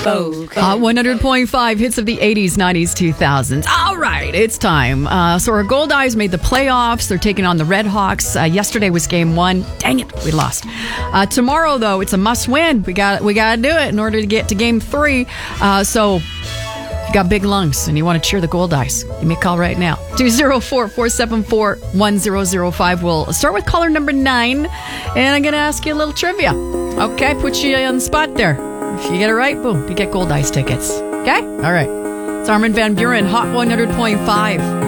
100.5 hits of the 80s, 90s, 2000s. All right, it's time. So our Gold Eyes made the playoffs. They're taking on the Red Hawks. Yesterday was game one. Dang it, we lost. Tomorrow, though, it's a must-win. We got to do it in order to get to game three. So if you got big lungs and you want to cheer the Gold Eyes, give me a call right now. 204-474-1005. We'll start with caller number 9, and I'm going to ask you a little trivia. Okay, put you on the spot there. If you get it right, boom, you get Gold Eyes tickets. Okay? All right. It's Armin van Buuren, Hot 100.5.